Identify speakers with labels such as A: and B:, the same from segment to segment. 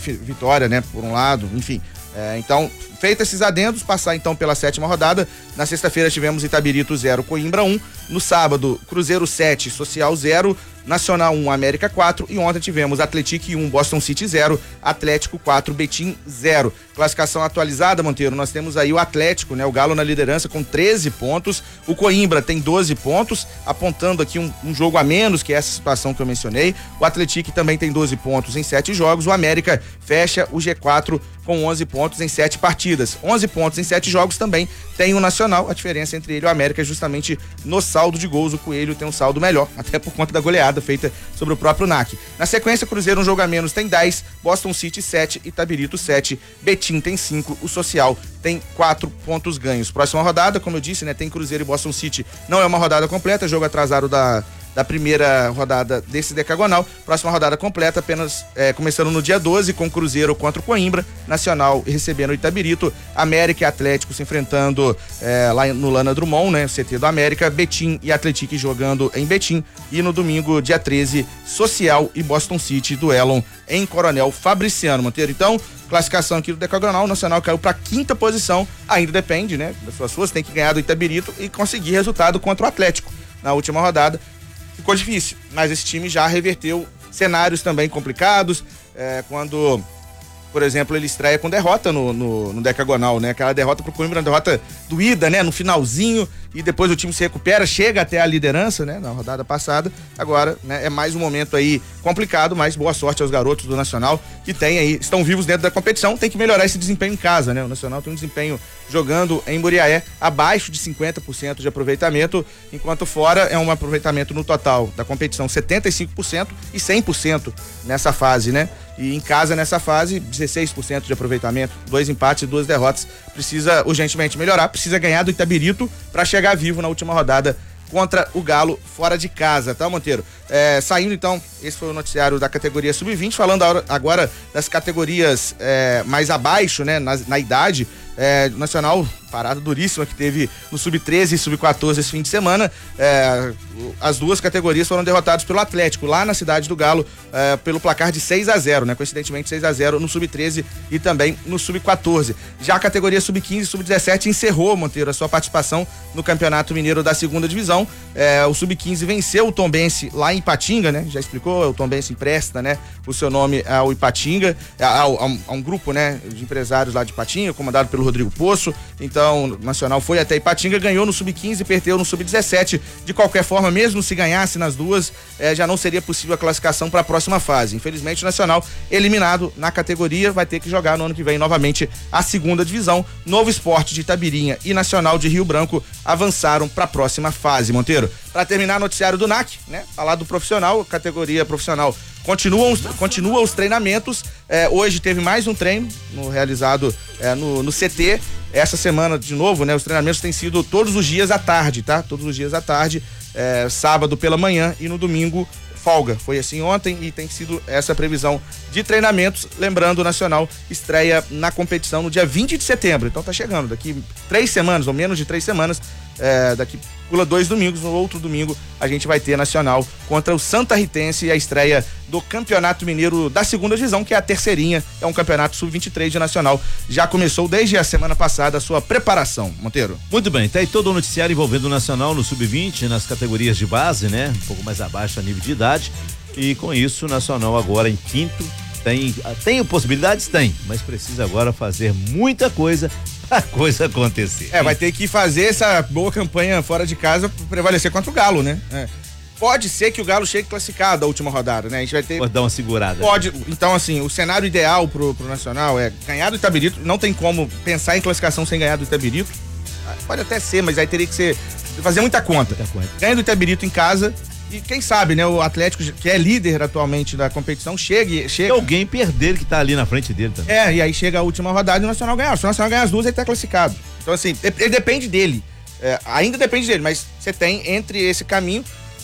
A: vitória, né, por um lado, enfim. Então, feitos esses adendos, passar então pela 7ª rodada. Na sexta-feira tivemos Itabirito 0, Coimbra 1. No sábado, Cruzeiro 7, Social 0, Nacional 1, América 4. E ontem tivemos Atlético 1, Boston City 0, Atlético 4, Betim 0. Classificação atualizada, Monteiro, nós temos aí o Atlético, né? O Galo na liderança com 13 pontos. O Coimbra tem 12 pontos, apontando aqui um jogo a menos, que é essa situação que eu mencionei. O Atlético também tem 12 pontos em 7 jogos. O América fecha o G4 com 11 pontos em 7 partidas. 11 pontos em 7 jogos também tem o Nacional. A diferença entre ele e o América é justamente no saldo de gols. O Coelho tem um saldo melhor, até por conta da goleada feita sobre o próprio NAC. Na sequência, Cruzeiro um jogo a menos tem 10, Boston City 7, Itabirito 7, Betim tem 5, o Social tem 4 pontos ganhos. Próxima rodada, como eu disse, né, tem Cruzeiro e Boston City. Não é uma rodada completa, jogo atrasado da primeira rodada desse decagonal. Próxima rodada completa, apenas começando no dia 12, com Cruzeiro contra o Coimbra, Nacional recebendo o Itabirito, América e Atlético se enfrentando lá no Lana Drummond, né, CT do América, Betim e Atlético jogando em Betim, e no domingo, dia 13, Social e Boston City duelam em Coronel Fabriciano, Monteiro. Então, classificação aqui do decagonal, o Nacional caiu para 5ª posição, ainda depende, né, das suas forças, tem que ganhar do Itabirito e conseguir resultado contra o Atlético na última rodada. Ficou difícil, mas esse time já reverteu cenários também complicados, quando, por exemplo, ele estreia com derrota no decagonal, né? Aquela derrota pro Coimbra, uma derrota doída, né? No finalzinho, e depois o time se recupera, chega até a liderança, né? Na rodada passada. Agora, né? É mais um momento aí complicado, mas boa sorte aos garotos do Nacional que estão vivos dentro da competição, tem que melhorar esse desempenho em casa, né? O Nacional tem um desempenho jogando em Muriaé abaixo de 50% de aproveitamento, enquanto fora é um aproveitamento no total da competição 75% e 100% nessa fase, né? E em casa, nessa fase, 16% de aproveitamento, 2 empates e 2 derrotas. Precisa urgentemente melhorar, precisa ganhar do Itabirito para chegar vivo na última rodada contra o Galo fora de casa, tá, Monteiro? Saindo então, esse foi o noticiário da categoria Sub-20, falando agora das categorias mais abaixo, né, na idade. Nacional, parada duríssima que teve no Sub-13 e Sub-14 esse fim de semana. As duas categorias foram derrotadas pelo Atlético, lá na cidade do Galo, pelo placar de 6-0, né? Coincidentemente 6-0 no Sub-13 e também no Sub-14. Já a categoria Sub-15 e Sub-17 encerrou, Monteiro, a sua participação no Campeonato Mineiro da 2ª Divisão. O Sub-15 venceu o Tombense lá em Ipatinga, né? Já explicou, o Tombense empresta, né, o seu nome ao Ipatinga, a um grupo, né, de empresários lá de Ipatinga, comandado pelo Rodrigo Poço. Então, o Nacional foi até Ipatinga, ganhou no Sub-15 e perdeu no Sub-17. De qualquer forma, mesmo se ganhasse nas duas, já não seria possível a classificação para a próxima fase. Infelizmente, o Nacional, eliminado na categoria, vai ter que jogar no ano que vem novamente a 2ª Divisão. Novo Esporte de Itabirinha e Nacional de Rio Branco avançaram para a próxima fase, Monteiro. Para terminar, noticiário do NAC, né? Falar do profissional, categoria profissional. Continua os treinamentos. Hoje teve mais um treino realizado no CT. Essa semana, de novo, né? Os treinamentos têm sido todos os dias à tarde, tá? Todos os dias à tarde, sábado pela manhã e no domingo folga. Foi assim ontem e tem sido essa previsão de treinamentos. Lembrando, o Nacional estreia na competição no dia 20 de setembro. Então tá chegando, daqui 3 semanas, ou menos de 3 semanas, daqui pula 2 domingos, no outro domingo a gente vai ter Nacional contra o Santa Ritense e a estreia do Campeonato Mineiro da 2ª Divisão, que é a terceirinha, é um campeonato sub-23 de Nacional. Já começou desde a semana passada a sua preparação, Monteiro.
B: Muito bem, tá aí todo o noticiário envolvendo o Nacional no sub-20, nas categorias de base, né? Um pouco mais abaixo a nível de idade, e com isso o Nacional agora em 5º, tem possibilidades? Tem, mas precisa agora fazer muita coisa a coisa acontecer.
A: Vai ter que fazer essa boa campanha fora de casa para prevalecer contra o Galo, né? Pode ser que o Galo chegue classificado a última rodada, né? A gente vai ter...
B: Pode dar uma segurada.
A: Pode. Então, assim, o cenário ideal pro Nacional é ganhar do Itabirito. Não tem como pensar em classificação sem ganhar do Itabirito. Pode até ser, mas aí teria que fazer muita conta. Ganha do Itabirito em casa. E quem sabe, né, o Atlético, que é líder atualmente da competição, chega...
B: E alguém perder que tá ali na frente dele também.
A: E aí chega a última rodada e o Nacional ganhar. Se o Nacional ganhar as duas, ele tá classificado. Então, assim, ele depende dele. Ainda depende dele, mas você tem entre esse caminho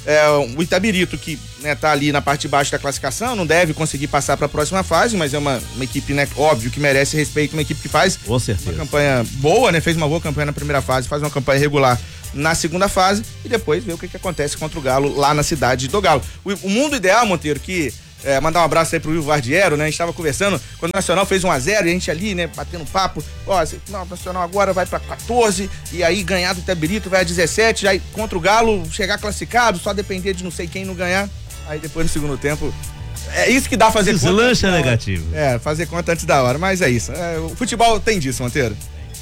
A: o Itabirito, que, né, tá ali na parte de baixo da classificação, não deve conseguir passar para a próxima fase, mas é uma equipe, né, óbvio, que merece respeito, uma equipe que faz
B: com certeza
A: uma campanha boa, né, fez uma boa campanha na primeira fase, faz uma campanha regular na 2ª fase e depois ver o que acontece contra o Galo lá na cidade do Galo. O mundo ideal, Monteiro, que mandar um abraço aí pro Will Vardiero, né? A gente tava conversando, quando o Nacional fez 1-0 e a gente ali, né, batendo papo, o Nacional agora vai pra 14 e aí ganhar do Itabirito vai a 17, aí contra o Galo chegar classificado, só depender de não sei quem não ganhar, aí depois no segundo tempo, é isso que dá fazer conta.
B: Deslancha negativo.
A: Fazer conta antes da hora, mas é isso. O futebol tem disso, Monteiro.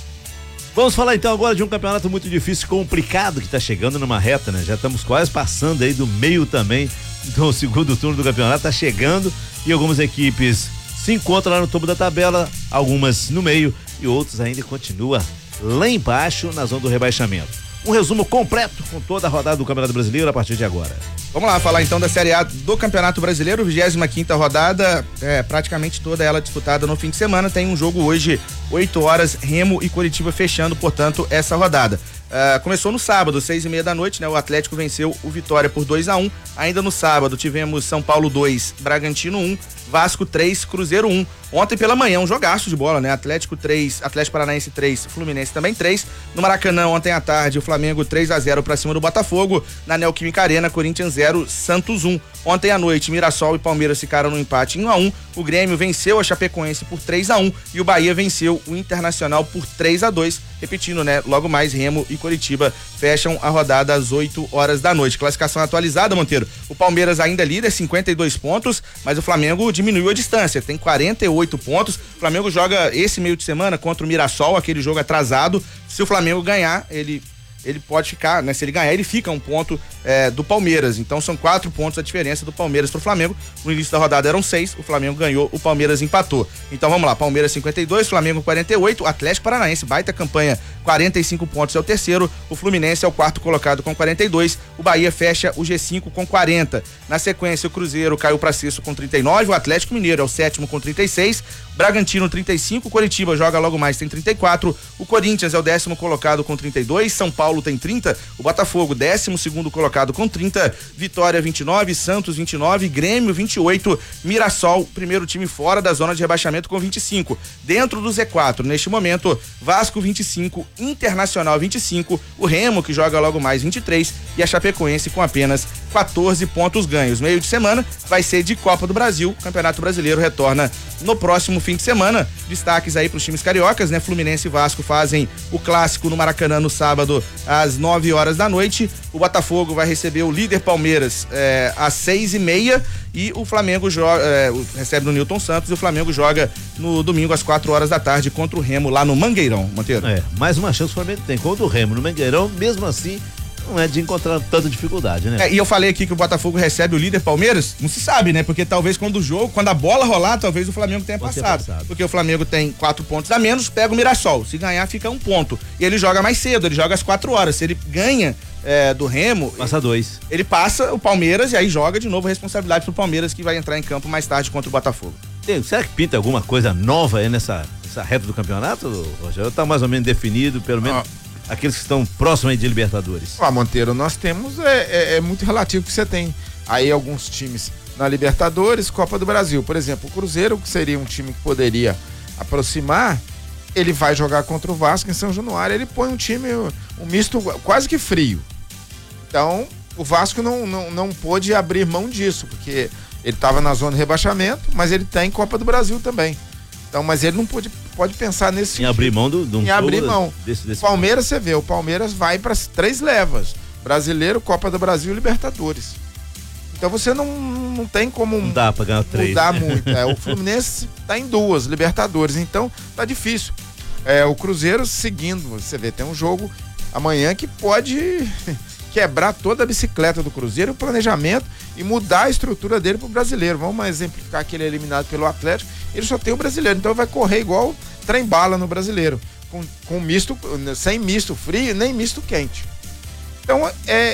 B: Vamos falar então agora de um campeonato muito difícil, complicado, que tá chegando numa reta, né? Já estamos quase passando aí do meio também do segundo turno do campeonato, tá chegando e algumas equipes se encontram lá no topo da tabela, algumas no meio e outras ainda continuam lá embaixo na zona do rebaixamento. Um resumo completo com toda a rodada do Campeonato Brasileiro a partir de agora.
A: Vamos lá, falar então da Série A do Campeonato Brasileiro, 25ª rodada, praticamente toda ela disputada no fim de semana. Tem um jogo hoje, 8 horas, Remo e Coritiba fechando, portanto, essa rodada. Começou no sábado, 6:30 da noite, né? O Atlético venceu o Vitória por 2-1. Ainda no sábado tivemos São Paulo 2, Bragantino 1, Vasco 3, Cruzeiro 1. Ontem pela manhã, um jogaço de bola, né? Atlético 3, Atlético Paranaense 3, Fluminense também 3. No Maracanã, ontem à tarde, o Flamengo 3-0 pra cima do Botafogo. Na Neoquímica Arena, Corinthians 0, Santos 1. Ontem à noite, Mirassol e Palmeiras ficaram no empate em 1-1. O Grêmio venceu a Chapecoense por 3-1 e o Bahia venceu o Internacional por 3-2. Repetindo, né? Logo mais, Remo e Coritiba fecham a rodada às 8 horas da noite. Classificação atualizada, Monteiro. O Palmeiras ainda líder, 52 pontos, mas o Flamengo diminuiu a distância, tem 48 pontos. O Flamengo joga esse meio de semana contra o Mirassol, aquele jogo atrasado. Se o Flamengo ganhar, ele pode ficar, né? Se ele ganhar, ele fica 1 ponto do Palmeiras. Então são 4 pontos a diferença do Palmeiras pro Flamengo. No início da rodada eram 6, o Flamengo ganhou, o Palmeiras empatou. Então vamos lá, Palmeiras 52, Flamengo 48, Atlético Paranaense, baita campanha, 45 pontos é o terceiro, o Fluminense é o quarto colocado com 42, o Bahia fecha o G5 com 40. Na sequência, o Cruzeiro caiu para sexto com 39, o Atlético Mineiro é o sétimo com 36, Bragantino 35, Coritiba joga logo mais, tem 34, o Corinthians é o 10º colocado com 32, São Paulo tem 30, o Botafogo 12º colocado com 30, Vitória 29, Santos 29, Grêmio 28, Mirassol, primeiro time fora da zona de rebaixamento com 25. Dentro do Z4, neste momento, Vasco 25, Internacional 25, o Remo que joga logo mais 23 e a Chapecoense com apenas 14 pontos ganhos. Meio de semana vai ser de Copa do Brasil, o Campeonato Brasileiro retorna no próximo fim de semana. Destaques aí para os times cariocas, né? Fluminense e Vasco fazem o clássico no Maracanã no sábado às 9 horas da noite. O Botafogo vai receber o líder Palmeiras às 6:30 e o Flamengo recebe no Newton Santos e o Flamengo joga no domingo às 4 horas da tarde contra o Remo lá no Mangueirão, Monteiro.
B: Mais uma chance o Flamengo tem contra o Remo no Mangueirão, mesmo assim não é de encontrar tanta dificuldade, né?
A: E eu falei aqui que o Botafogo recebe o líder Palmeiras, não se sabe, né? Porque talvez quando a bola rolar, talvez o Flamengo tenha passado. Porque o Flamengo tem 4 pontos a menos, pega o Mirassol. Se ganhar, fica 1 ponto. E ele joga mais cedo, ele joga às 4 horas. Se ele ganha do Remo,
B: passa 2.
A: Ele passa o Palmeiras e aí joga de novo a responsabilidade pro Palmeiras, que vai entrar em campo mais tarde contra o Botafogo.
B: Será que pinta alguma coisa nova aí nessa reta do campeonato, Rogério? Tá mais ou menos definido, pelo menos aqueles que estão próximos aí de Libertadores.
C: Monteiro, nós temos, muito relativo que você tem aí alguns times na Libertadores, Copa do Brasil, por exemplo, o Cruzeiro, que seria um time que poderia aproximar, ele vai jogar contra o Vasco em São Januário, ele põe um misto quase que frio. Então, o Vasco não pôde abrir mão disso, porque ele estava na zona de rebaixamento, mas ele tem Copa do Brasil também. Então, mas ele não pode pensar nesse sentido.
B: Em abrir mão
C: em abrir mão. Desse Palmeiras, você vê, o Palmeiras vai para 3 levas: Brasileiro, Copa do Brasil e Libertadores. Então você não tem como
B: não dá pra ganhar 3.
C: Mudar muito. O Fluminense tá em 2 Libertadores, então tá difícil. O Cruzeiro seguindo, você vê, tem um jogo amanhã que pode quebrar toda a bicicleta do Cruzeiro, o planejamento e mudar a estrutura dele pro brasileiro. Vamos exemplificar que ele é eliminado pelo Atlético, ele só tem o brasileiro, então vai correr igual trem-bala no brasileiro, com misto, sem misto frio nem misto quente. Então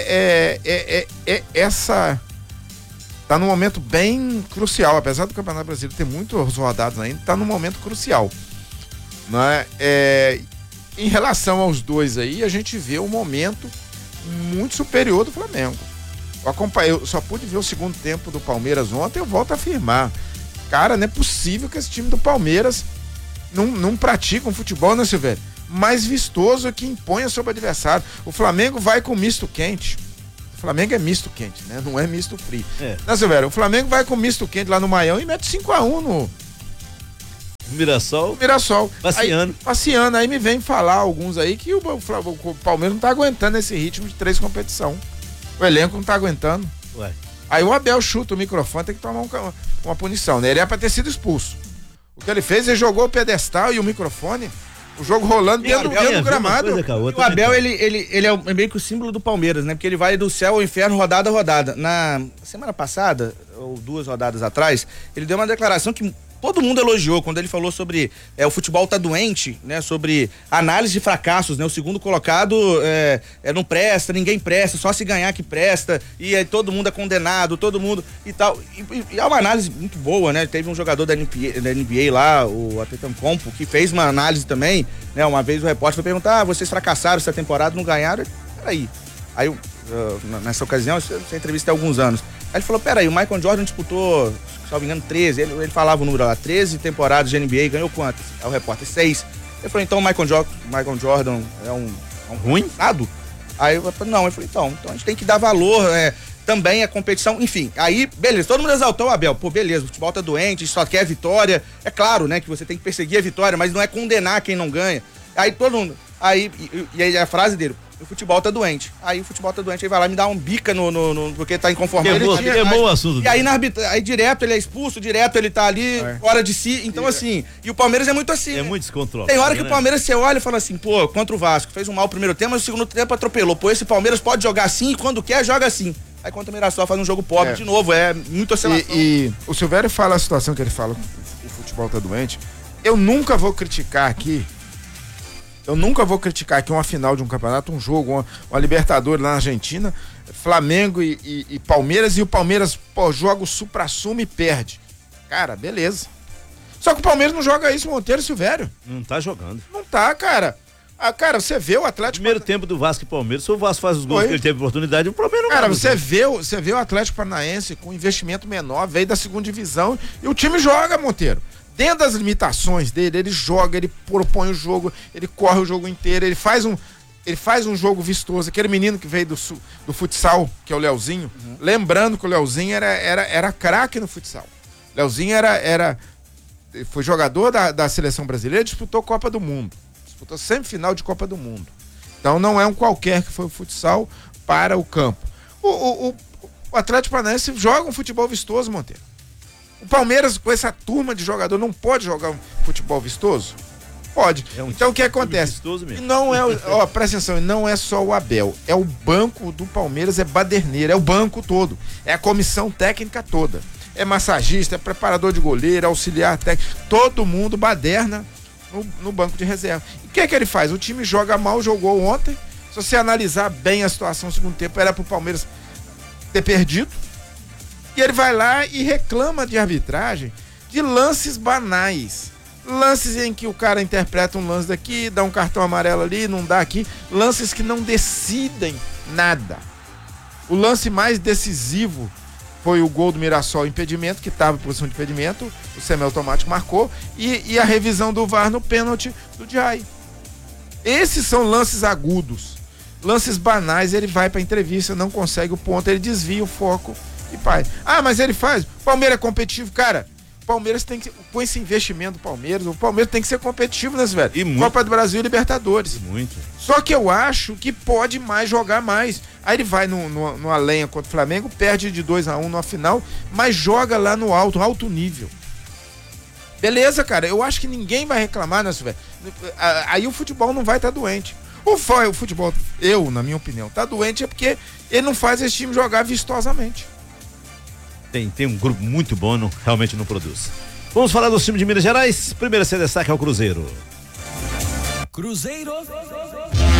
C: essa tá num momento bem crucial, apesar do Campeonato Brasileiro ter muitas rodadas ainda, tá num momento crucial, não é? Em relação aos dois aí, a gente vê um momento muito superior do Flamengo. Eu só pude ver o segundo tempo do Palmeiras ontem, eu volto a afirmar, cara, não é possível que esse time do Palmeiras não pratica um futebol, né, Silvério? Mais vistoso que imponha sobre o adversário. O Flamengo vai com misto quente. O Flamengo é misto quente, né? Não é misto frio.
B: Né,
C: Silvério? O Flamengo vai com misto quente lá no Maião e mete 5-1 no
B: Mirassol.
C: Passeando. Aí me vem falar alguns aí que o Palmeiras não tá aguentando esse ritmo de 3 competição. O elenco não tá aguentando.
B: Ué.
C: Aí o Abel chuta o microfone, tem que tomar uma punição, né? Ele é pra ter sido expulso. O que ele fez, ele jogou o pedestal e o microfone, o jogo rolando dentro do gramado.
A: O Abel, ele é meio que o símbolo do Palmeiras, né? Porque ele vai do céu ao inferno, rodada a rodada. Na semana passada, ou 2 rodadas atrás, ele deu uma declaração que todo mundo elogiou quando ele falou sobre o futebol tá doente, né? Sobre análise de fracassos, né? O segundo colocado não presta, ninguém presta, só se ganhar que presta, e aí todo mundo é condenado, todo mundo e tal. E é uma análise muito boa, né? Teve um jogador da NBA lá, o Antetokounmpo, que fez uma análise também, né? Uma vez o repórter foi perguntar: vocês fracassaram essa temporada, não ganharam? Peraí. Aí, nessa ocasião, essa entrevista há alguns anos. Aí ele falou: peraí, o Michael Jordan disputou, se não me engano, 13. Ele falava o número lá: 13 temporadas de NBA, ganhou quantas? Aí o repórter: 6. Ele falou: então o Michael Jordan é um ruim? Nada? Aí eu falei: não. Ele falou: então a gente tem que dar valor também à competição. Enfim, aí, beleza, todo mundo exaltou o Abel. Pô, beleza, o futebol tá doente, só quer vitória. É claro, né, que você tem que perseguir a vitória, mas não é condenar quem não ganha. Aí todo mundo. Aí, e aí a frase dele: o futebol tá doente. Aí o futebol tá doente, aí vai lá me dar um bica porque tá inconformado.
B: Queimou o assunto.
A: E aí aí direto ele é expulso, direto ele tá ali, fora de si. Então assim, e o Palmeiras é muito assim.
B: É muito descontrolado.
A: Tem hora que o Palmeiras, você olha e fala assim: pô, contra o Vasco, fez um mal primeiro tempo, mas o segundo tempo atropelou. Pô, esse Palmeiras pode jogar assim e quando quer, joga assim. Aí contra o Mirassol faz um jogo pobre de novo, é muito oscilação.
C: E o Silvério fala a situação que ele fala, o futebol tá doente. Eu nunca vou criticar aqui uma final de um campeonato, um jogo, uma Libertadores lá na Argentina, Flamengo e Palmeiras, e o Palmeiras, joga o supra-sumo e perde. Cara, beleza. Só que o Palmeiras não joga isso, Monteiro e Silvério.
B: Não tá jogando.
C: Não tá, cara. Cara, você vê o Atlético...
B: Primeiro tempo do Vasco e Palmeiras, se o Vasco faz os gols que ele teve oportunidade, o problema não
C: Cara, você vê o Atlético Paranaense com investimento menor, veio da segunda divisão, e o time joga, Monteiro. Dentro das limitações dele, ele joga, ele propõe o jogo, ele corre o jogo inteiro, ele faz um jogo vistoso. Aquele menino que veio do futsal, que é o Leozinho, lembrando que o Leozinho era craque no futsal. Leozinho foi jogador da seleção brasileira, disputou Copa do Mundo, disputou semifinal de Copa do Mundo. Então não é um qualquer que foi o futsal para o campo. O Atlético Paranaense joga um futebol vistoso, Monteiro. O Palmeiras, com essa turma de jogador, não pode jogar um futebol vistoso? Pode. Então o que acontece? E não presta atenção, não é só o Abel, é o banco do Palmeiras, é baderneiro, é o banco todo, é a comissão técnica toda, é massagista, é preparador de goleiro, é auxiliar técnico, todo mundo baderna no banco de reserva. E o que ele faz? O time joga mal, jogou ontem, se você analisar bem a situação no segundo tempo, era pro Palmeiras ter perdido. E ele vai lá e reclama de arbitragem de lances banais. Lances em que o cara interpreta um lance daqui, dá um cartão amarelo ali, não dá aqui. Lances que não decidem nada. O lance mais decisivo foi o gol do Mirassol, impedimento, que estava em posição de impedimento. O semiautomático marcou. E a revisão do VAR no pênalti do Jai. Esses são lances agudos. Lances banais, ele vai para a entrevista, não consegue o ponto, ele desvia o foco. E pai, mas ele faz. Palmeiras é competitivo, cara. O Palmeiras tem que. Com esse investimento do Palmeiras, o Palmeiras tem que ser competitivo, né, velho?
B: E muito.
C: Copa do Brasil e Libertadores.
B: Muito.
C: Só que eu acho que pode mais jogar mais. Aí ele vai numa lenha contra o Flamengo, perde de 2-1 numa final, mas joga lá no alto nível. Beleza, cara. Eu acho que ninguém vai reclamar, né, velho? Aí o futebol não vai estar doente. O futebol, na minha opinião, tá doente é porque ele não faz esse time jogar vistosamente.
B: Tem um grupo muito bom, realmente não produz. Vamos falar do time de Minas Gerais. Primeiro a ser destaque é o Cruzeiro.
D: Cruzeiro